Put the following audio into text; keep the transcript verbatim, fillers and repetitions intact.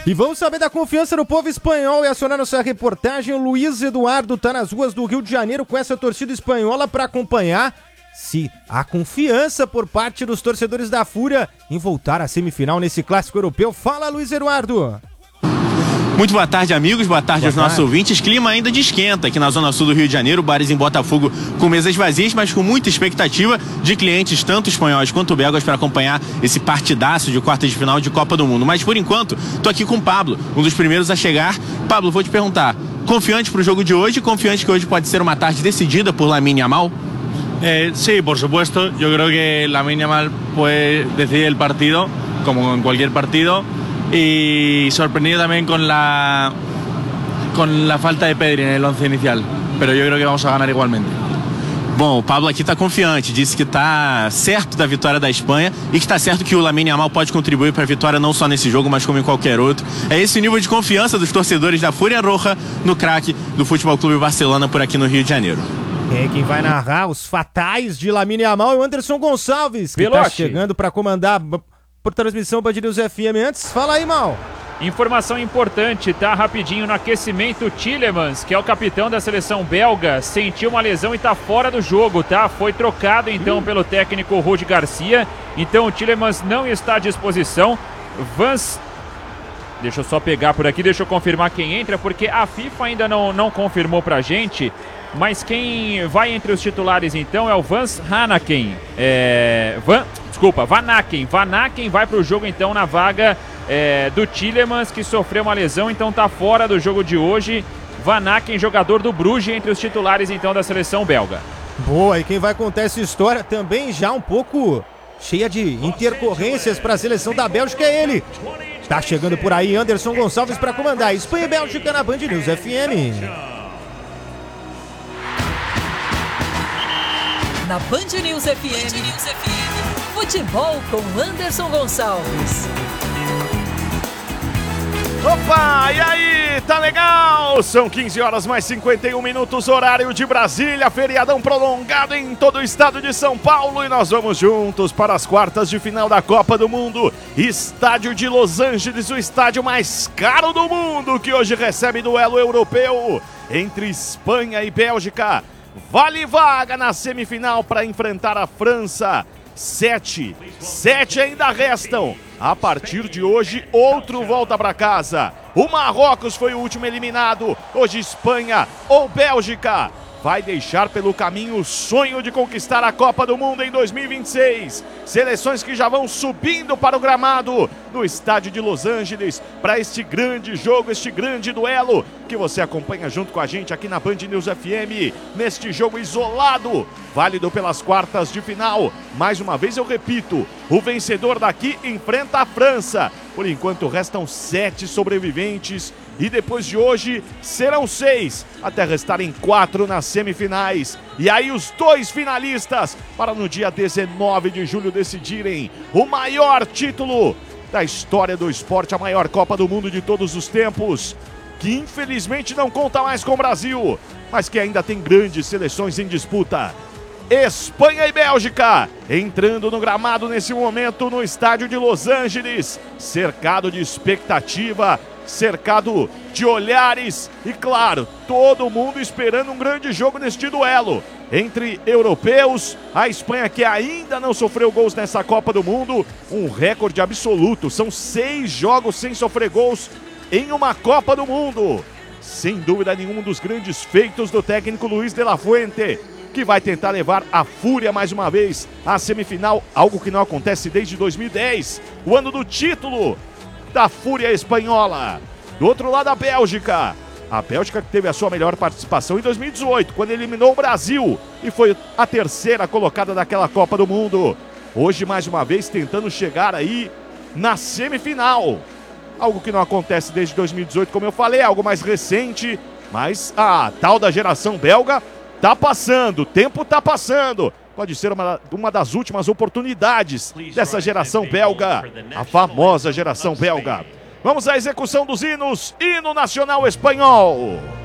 E vamos saber da confiança do povo espanhol e acionar nossa reportagem. O Luiz Eduardo tá nas ruas do Rio de Janeiro com essa torcida espanhola para acompanhar se há confiança por parte dos torcedores da Fúria em voltar à semifinal nesse clássico europeu. Fala, Luiz Eduardo. Muito boa tarde, amigos, boa tarde boa aos tarde. nossos ouvintes. Clima ainda de esquenta aqui na zona sul do Rio de Janeiro, bares em Botafogo com mesas vazias, mas com muita expectativa de clientes, tanto espanhóis quanto belgas, para acompanhar esse partidaço de quartas de final de Copa do Mundo. Mas por enquanto, tô aqui com o Pablo, um dos primeiros a chegar. Pablo, vou te perguntar, confiante pro jogo de hoje, confiante que hoje pode ser uma tarde decidida por Lamine Yamal? Eh, sí, por supuesto, yo creo que Lamine Yamal puede decidir el partido, como en cualquier partido. Y sorprendido también con la con la falta de Pedri en el once inicial, pero yo creo que vamos a ganar igualmente. Bom, o Pablo aqui está confiante, disse que está certo da vitória da Espanha e que está certo que o Lamine Yamal pode contribuir para a vitória não só nesse jogo, mas como em qualquer outro. É esse nível de confiança dos torcedores da Fúria Roja no craque do Futebol Clube Barcelona por aqui no Rio de Janeiro. É, quem vai narrar os fatais de Lamine Yamal é o Anderson Gonçalves, que está chegando para comandar por transmissão Band News F M antes. Fala aí, Mal. Informação importante, tá? Rapidinho no aquecimento, Tielemans, que é o capitão da seleção belga, sentiu uma lesão e tá fora do jogo, tá? Foi trocado então pelo técnico Rudi Garcia. Então o Tielemans não está à disposição. Vans... Deixa eu só pegar por aqui, deixa eu confirmar quem entra, porque a FIFA ainda não, não confirmou pra gente. Mas quem vai entre os titulares então é o Vans Hanaken. É... Van... Desculpa, Van Aken. Van Aken vai para o jogo então na vaga é, do Tielemans, que sofreu uma lesão, então tá fora do jogo de hoje. Van Aken, jogador do Bruges, entre os titulares então da seleção belga. Boa, e quem vai contar essa história também já um pouco cheia de intercorrências para a seleção da Bélgica é ele. Tá chegando por aí Anderson Gonçalves para comandar Espanha e Bélgica na Band News F M. Na Band News F M, Band News F M. Futebol com Anderson Gonçalves. Opa, e aí, tá legal? São quinze horas mais cinquenta e um minutos, horário de Brasília, feriadão prolongado em todo o estado de São Paulo e nós vamos juntos para as quartas de final da Copa do Mundo. Estádio de Los Angeles, o estádio mais caro do mundo, que hoje recebe duelo europeu entre Espanha e Bélgica. Vale vaga na semifinal para enfrentar a França. Sete, sete ainda restam. A partir de hoje, outro volta para casa. O Marrocos foi o último eliminado. Hoje Espanha ou Bélgica vai deixar pelo caminho o sonho de conquistar a Copa do Mundo em dois mil e vinte e seis. Seleções que já vão subindo para o gramado no estádio de Los Angeles para este grande jogo, este grande duelo que você acompanha junto com a gente aqui na Band News F M, neste jogo isolado, válido pelas quartas de final. Mais uma vez eu repito, o vencedor daqui enfrenta a França. Por enquanto restam sete sobreviventes e depois de hoje serão seis, até restarem quatro nas semifinais. E aí os dois finalistas para no dia dezenove de julho decidirem o maior título da história do esporte, a maior Copa do Mundo de todos os tempos, que infelizmente não conta mais com o Brasil, mas que ainda tem grandes seleções em disputa. Espanha e Bélgica entrando no gramado nesse momento no estádio de Los Angeles, cercado de expectativa, cercado de olhares e, claro, todo mundo esperando um grande jogo neste duelo entre europeus. A Espanha, que ainda não sofreu gols nessa Copa do Mundo, um recorde absoluto, são seis jogos sem sofrer gols em uma Copa do Mundo. Sem dúvida nenhuma, um dos grandes feitos do técnico Luis de la Fuente, que vai tentar levar a Fúria mais uma vez à semifinal, algo que não acontece desde dois mil e dez, o ano do título da Fúria espanhola. Do outro lado, a Bélgica. A Bélgica que teve a sua melhor participação em dois mil e dezoito, quando eliminou o Brasil e foi a terceira colocada daquela Copa do Mundo. Hoje, mais uma vez, tentando chegar aí na semifinal. Algo que não acontece desde dois mil e dezoito, como eu falei, algo mais recente, mas a tal da geração belga tá passando, o tempo tá passando. Pode ser uma, uma das últimas oportunidades dessa geração belga, a famosa geração belga. Vamos à execução dos hinos. Hino nacional espanhol.